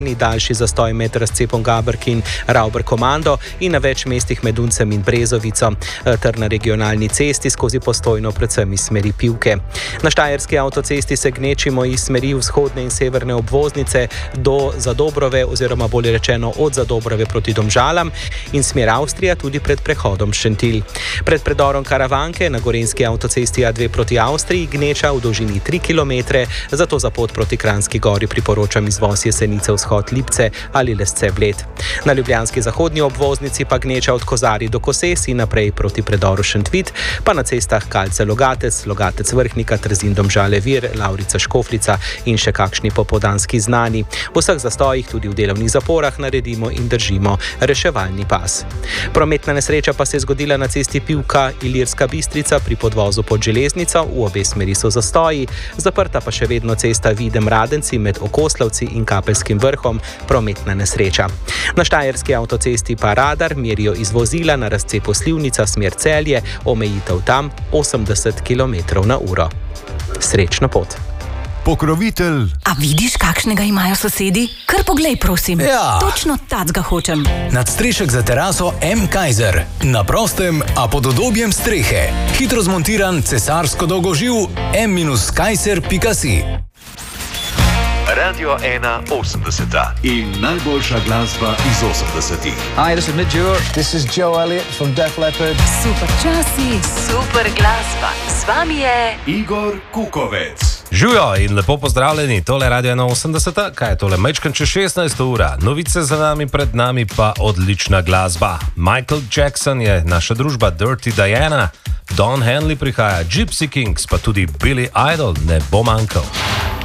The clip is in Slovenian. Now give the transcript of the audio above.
daljši zastoj med razcepom Gabrk in Rauber Komando in na več mestih med Uncem in Brezovico ter na regionalni cesti skozi Postojno, predvsem iz smeri Pivke. Na štajerski avtocesti se gnečimo iz smeri vzhodne in severne obvoznice do Zadobrove oziroma bolje rečeno od Zadobrove proti Domžalam in smer Avstrija tudi pred prehodom Šentilj. Pred predorom Karavanke na gorenjski avtocesti A2 proti Avstriji gneča v dolžini 3 km, zato za pot proti Kranjski Gori priporočam izvoz Jesenice vzhod Lipce ali Lesce Bled. Na ljubljanski zahodni obvoznici pa gneča od Kozarij do Koses in naprej proti predoru Šentvid, pa na cestah Kalce Logatec, Logatec Vrhnika, Trzin Domžale Vir, Lavrica Škofljica in še kakšni popoldanski znani. V vseh zastojih, tudi v delovnih zaporah, naredimo in držimo reševalni pas. Prometna nesreča pa se je zgodila na cesti Pivka Ilirska Bistrica pri podvozu pod železnico, v obe smeri so zastoji, zaprta pa še vedno cesta Videm Radenci med Okoslavci in Kapelskim Vrhom, prometna nesreča. Na štajerski avtocesti pa radar merijo iz vozila na razcepu Slivnica smer Celje, omejitev tam 80 km/h. Srečno pot! Pokrovitelj. A vidiš, kakšnega imajo sosedi? Kar poglej, prosim. Ja. Točno tacga hočem. Nadstrešek za teraso M. Kaiser. Na prostem, a pod udobjem strehe. Hitro zmontiran cesarsko dolgoživ m-kaiser.si. Radio 1 80 in najboljša glasba iz 80-ih. Hi, this is Midge Ure. This is Joe Elliott from Def Leppard. Super časi, super glasba. Z vami je Igor Kukovec. Žujo in lepo pozdravljeni, tole Radio 180, kaj je tole, mečkan čez 16 ura, novice za nami, pred nami pa odlična glasba. Michael Jackson je naša družba, Dirty Diana, Don Henley prihaja, Gypsy Kings, pa tudi Billy Idol ne bo manjkal.